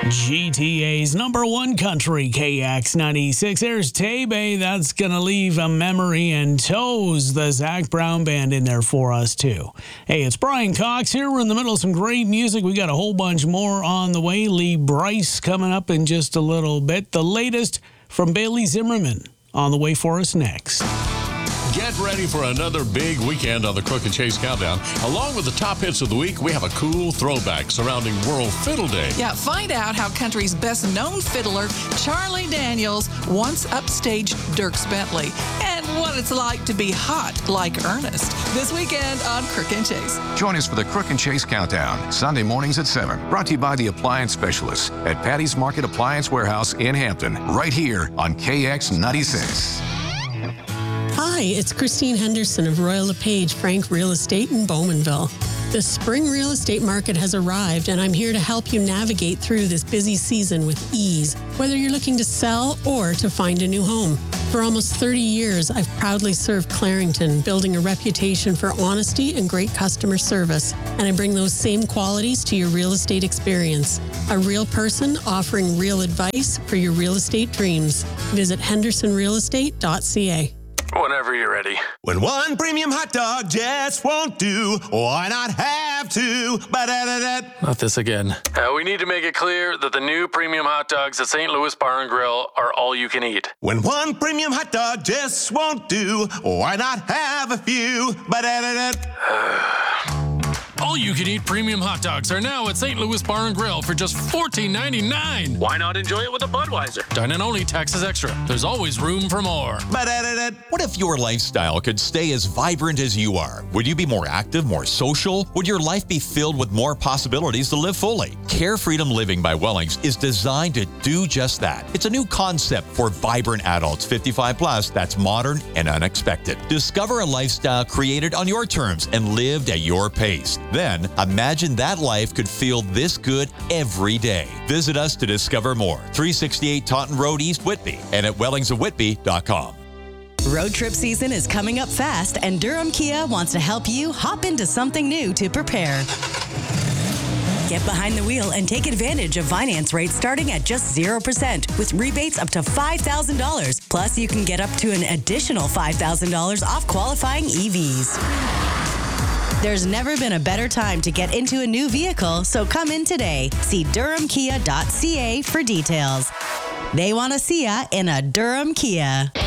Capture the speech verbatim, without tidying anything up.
G T A's number one country, K X ninety-six. There's Tay-Bay. That's going to leave a memory and toes the Zach Brown Band in there for us, too. Hey, it's Brian Cox here. We're in the middle of some great music. We got a whole bunch more on the way. Lee Bryce coming up in just a little bit. The latest from Bailey Zimmerman on the way for us next. Get ready for another big weekend on the Crook and Chase Countdown. Along with the top hits of the week, we have a cool throwback surrounding World Fiddle Day. Yeah, find out how country's best-known fiddler, Charlie Daniels, once upstaged Dierks Bentley, and what it's like to be hot like Ernest. This weekend on Crook and Chase. Join us for the Crook and Chase Countdown, Sunday mornings at seven. Brought to you by the Appliance Specialists at Patty's Market Appliance Warehouse in Hampton, right here on K X ninety-six. Hi, it's Christine Henderson of Royal LePage Frank Real Estate in Bowmanville. The spring real estate market has arrived, and I'm here to help you navigate through this busy season with ease, whether you're looking to sell or to find a new home. For almost thirty years, I've proudly served Clarington, building a reputation for honesty and great customer service, and I bring those same qualities to your real estate experience. A real person offering real advice for your real estate dreams. Visit henderson real estate dot c a. Whenever you're ready. When one premium hot dog just won't do, why not have two? Ba-da-da-da. Not this again. Uh, we need to make it clear that the new premium hot dogs at Saint Louis Bar and Grill are all you can eat. When one premium hot dog just won't do, why not have a few? Ba-da-da-da. All you can eat premium hot dogs are now at Saint Louis Bar and Grill for just fourteen ninety-nine. Why not enjoy it with a Budweiser? Dine-in only, taxes extra. There's always room for more. Ba-da-da-da. What if your lifestyle could stay as vibrant as you are? Would you be more active, more social? Would your life be filled with more possibilities to live fully? Care Freedom Living by Wellings is designed to do just that. It's a new concept for vibrant adults fifty-five plus that's modern and unexpected. Discover a lifestyle created on your terms and lived at your pace. Then, imagine that life could feel this good every day. Visit us to discover more. three sixty-eight Taunton Road, East Whitby, and at wellings of whitby dot com. Road trip season is coming up fast, and Durham Kia wants to help you hop into something new to prepare. Get behind the wheel and take advantage of finance rates starting at just zero percent with rebates up to five thousand dollars. Plus, you can get up to an additional five thousand dollars off qualifying E Vs. There's never been a better time to get into a new vehicle, so come in today. See durham kia dot c a for details. They want to see ya in a Durham Kia.